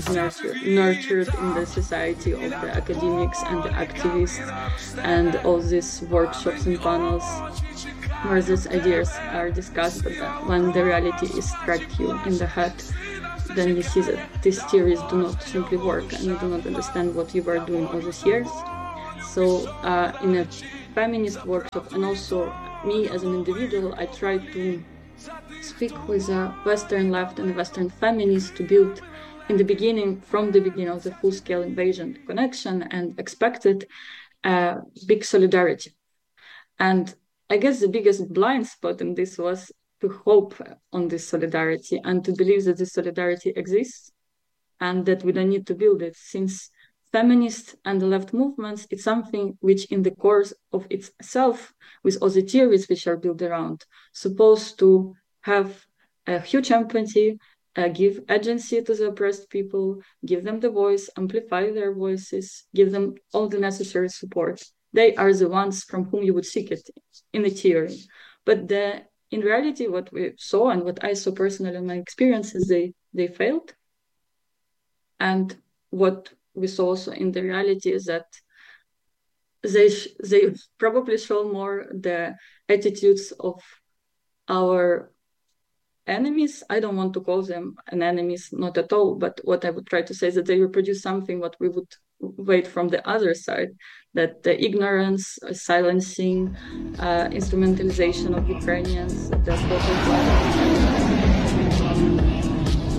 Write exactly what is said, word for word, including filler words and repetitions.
nurtured, nurtured in the society of the academics and the activists and all these workshops and panels where these ideas are discussed, but then when the reality is struck you in the head, then you see that these theories do not simply work and you do not understand what you were doing all these years. So uh, in a feminist workshop, and also me as an individual, I try to speak with a Western left and Western feminists to build in the beginning, from the beginning of the full-scale invasion connection, and expected uh, big solidarity. And I guess the biggest blind spot in this was to hope on this solidarity and to believe that this solidarity exists and that we don't need to build it, since feminist and the left movements, it's something which in the course of itself, with all the theories which are built around, supposed to have a huge empathy, uh, give agency to the oppressed people, give them the voice, amplify their voices, give them all the necessary support. They are the ones from whom you would seek it in the theory. But the, in reality, what we saw and what I saw personally in my experience is they, they failed. And what we saw also in the reality is that they sh- they probably show more the attitudes of our enemies. I don't want to call them an enemies, not at all, but what I would try to say is that they reproduce something what we would wait from the other side, that the ignorance, uh, silencing, uh, instrumentalization of Ukrainians, the total